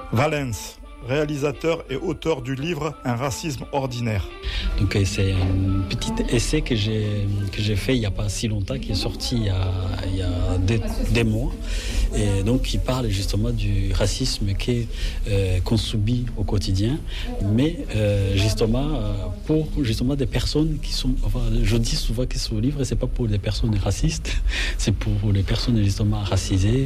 Valens, réalisateur et auteur du livre Un racisme ordinaire. Donc c'est un petit essai que j'ai fait il n'y a pas si longtemps, qui est sorti il y a des mois, et donc qui parle justement du racisme qu'on subit au quotidien, mais pour justement des personnes qui sont, enfin, je dis souvent que ce livre c'est pas pour des personnes racistes, c'est pour les personnes justement racisées.